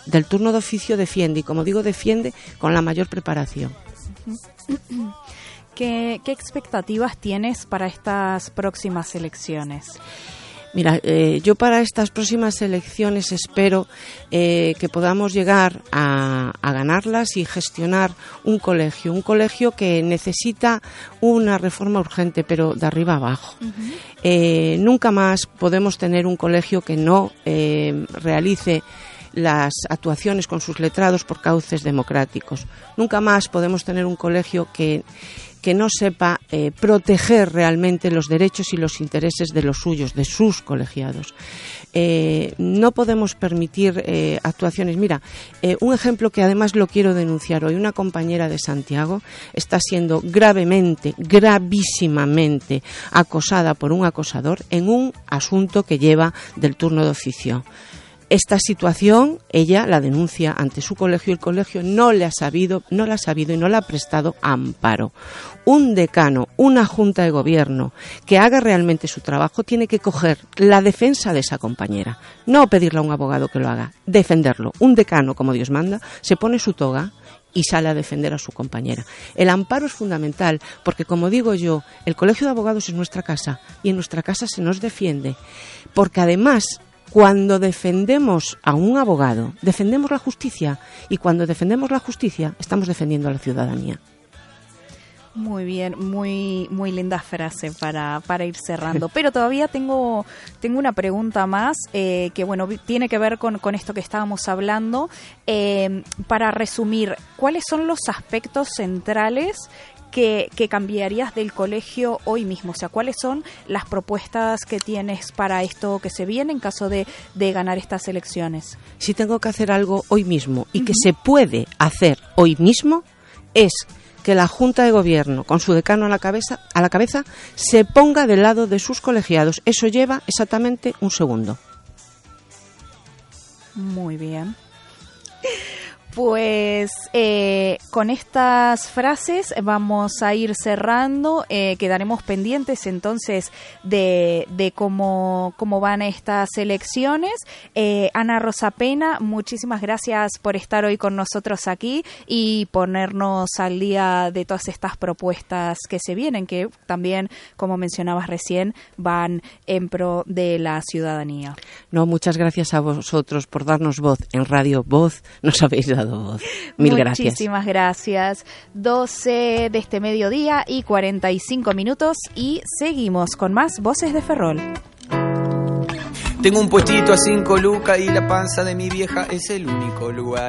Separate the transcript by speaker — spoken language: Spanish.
Speaker 1: del turno de oficio defiende, y como digo, defiende con la mayor preparación.
Speaker 2: ¿Qué expectativas tienes para estas próximas elecciones?
Speaker 1: Mira, yo para estas próximas elecciones espero que podamos llegar a ganarlas y gestionar un colegio que necesita una reforma urgente, pero de arriba abajo. Nunca más podemos tener un colegio que no realice las actuaciones con sus letrados por cauces democráticos. Nunca más podemos tener un colegio que no sepa proteger realmente los derechos y los intereses de los suyos, de sus colegiados. No podemos permitir actuaciones. Mira, un ejemplo que además lo quiero denunciar hoy. Una compañera de Santiago está siendo gravísimamente acosada por un acosador en un asunto que lleva del turno de oficio. Esta situación, ella la denuncia ante su colegio y el colegio no la ha sabido y no le ha prestado amparo. Un decano, una junta de gobierno que haga realmente su trabajo tiene que coger la defensa de esa compañera, no pedirle a un abogado que lo haga, defenderlo. Un decano, como Dios manda, se pone su toga y sale a defender a su compañera. El amparo es fundamental porque, como digo yo, el colegio de abogados es nuestra casa y en nuestra casa se nos defiende, porque además, cuando defendemos a un abogado, defendemos la justicia, y cuando defendemos la justicia, estamos defendiendo a la ciudadanía.
Speaker 2: Muy bien, muy linda frase para ir cerrando. Pero todavía tengo una pregunta más que tiene que ver con esto que estábamos hablando. Para resumir, ¿cuáles son los aspectos centrales que cambiarías del colegio hoy mismo? O sea, ¿cuáles son las propuestas que tienes para esto que se viene en caso de ganar estas elecciones?
Speaker 1: Si tengo que hacer algo hoy mismo y que se puede hacer hoy mismo, es que la Junta de Gobierno, con su decano a la cabeza, se ponga del lado de sus colegiados. Eso lleva exactamente un segundo.
Speaker 2: Muy bien. Pues con estas frases vamos a ir cerrando. Quedaremos pendientes entonces de cómo van estas elecciones. Ana Rosa Pena, muchísimas gracias por estar hoy con nosotros aquí y ponernos al día de todas estas propuestas que se vienen, que también, como mencionabas recién, van en pro de la ciudadanía.
Speaker 1: No, muchas gracias a vosotros por darnos voz. En Radio Voz nos habéis dado voz. Mil gracias.
Speaker 2: Muchísimas gracias. 12 de este mediodía y 45 minutos y seguimos con más Voces de Ferrol.
Speaker 3: Tengo un puestito a 5 lucas y la panza de mi vieja es el único lugar.